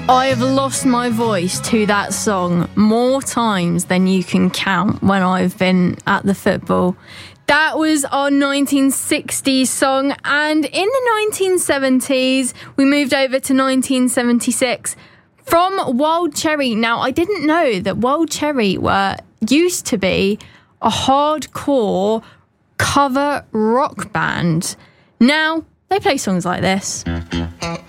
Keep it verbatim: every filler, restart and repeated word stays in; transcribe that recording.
I've lost my voice to that song more times than you can count when I've been at the football. That was our nineteen sixties song, and in the nineteen seventies, we moved over to nineteen seventy-six from Wild Cherry. Now, I didn't know that Wild Cherry were used to be a hardcore cover rock band. Now, they play songs like this.